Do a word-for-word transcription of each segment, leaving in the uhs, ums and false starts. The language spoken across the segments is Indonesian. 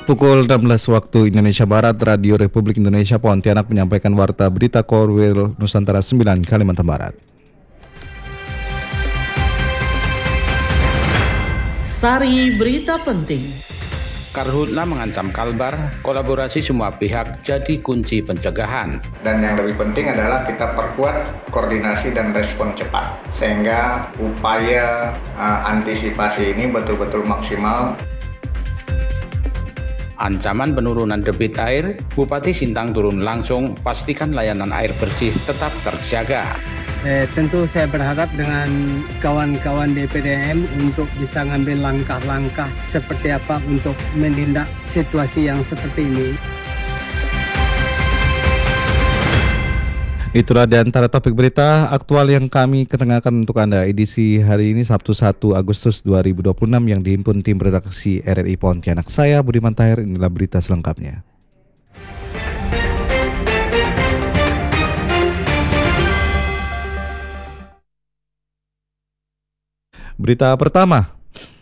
Pukul enam belas waktu Indonesia Barat, Radio Republik Indonesia Pontianak menyampaikan warta berita Korwil Nusantara sembilan Kalimantan Barat. Sari berita penting. Karhutla mengancam Kalbar, kolaborasi semua pihak jadi kunci pencegahan. Dan yang lebih penting adalah kita perkuat koordinasi dan respon cepat, sehingga upaya uh, antisipasi ini betul-betul maksimal. Ancaman penurunan debit air, Bupati Sintang turun langsung pastikan layanan air bersih tetap terjaga. Eh, tentu saya berharap dengan kawan-kawan D P D M untuk bisa ngambil langkah-langkah seperti apa untuk menindak situasi yang seperti ini. Itulah di antara topik berita aktual yang kami ketengahkan untuk Anda edisi hari ini Sabtu satu Agustus dua ribu dua puluh enam yang dihimpun tim redaksi R R I Pontianak. Saya Budiman Tahir, inilah berita selengkapnya. Berita pertama.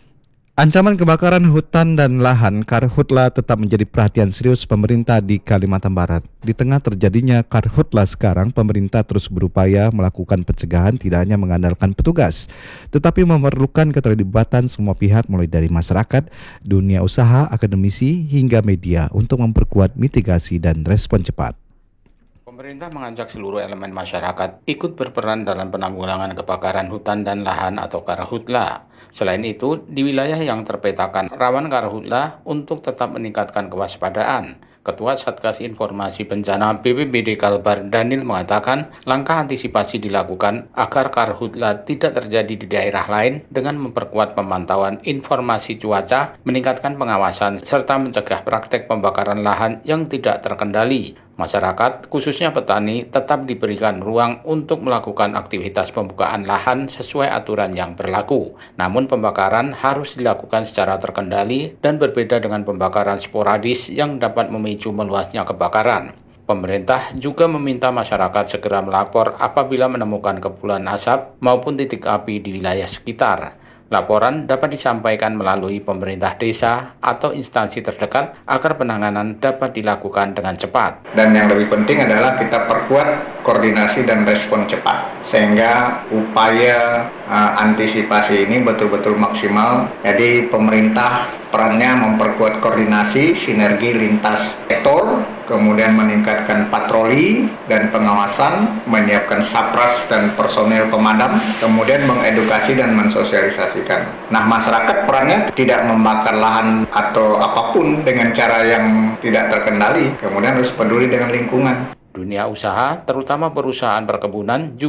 Ancaman kebakaran hutan dan lahan Karhutla tetap menjadi perhatian serius pemerintah di Kalimantan Barat. Di tengah terjadinya Karhutla sekarang, pemerintah terus berupaya melakukan pencegahan tidak hanya mengandalkan petugas, tetapi memerlukan keterlibatan semua pihak mulai dari masyarakat, dunia usaha, akademisi, hingga media untuk memperkuat mitigasi dan respon cepat. Pemerintah mengajak seluruh elemen masyarakat ikut berperan dalam penanggulangan kebakaran hutan dan lahan atau Karhutla. Selain itu, di wilayah yang terpetakan rawan Karhutla untuk tetap meningkatkan kewaspadaan. Ketua Satgas Informasi Bencana B P B D Kalbar Daniel mengatakan langkah antisipasi dilakukan agar Karhutla tidak terjadi di daerah lain dengan memperkuat pemantauan informasi cuaca, meningkatkan pengawasan, serta mencegah praktek pembakaran lahan yang tidak terkendali. Masyarakat, khususnya petani, tetap diberikan ruang untuk melakukan aktivitas pembukaan lahan sesuai aturan yang berlaku. Namun pembakaran harus dilakukan secara terkendali dan berbeda dengan pembakaran sporadis yang dapat memicu meluasnya kebakaran. Pemerintah juga meminta masyarakat segera melapor apabila menemukan kepulan asap maupun titik api di wilayah sekitar. Laporan dapat disampaikan melalui pemerintah desa atau instansi terdekat agar penanganan dapat dilakukan dengan cepat. Dan yang lebih penting adalah kita perkuat koordinasi dan respon cepat, sehingga upaya uh, antisipasi ini betul-betul maksimal. Jadi pemerintah perannya memperkuat koordinasi, sinergi lintas sektor, kemudian meningkatkan patroli dan pengawasan, menyiapkan sapras dan personel pemadam, kemudian mengedukasi dan mensosialisasikan. Nah, masyarakat perannya tidak membakar lahan atau apapun dengan cara yang tidak terkendali, kemudian harus peduli dengan lingkungan. Dunia usaha, terutama perusahaan perkebunan, juga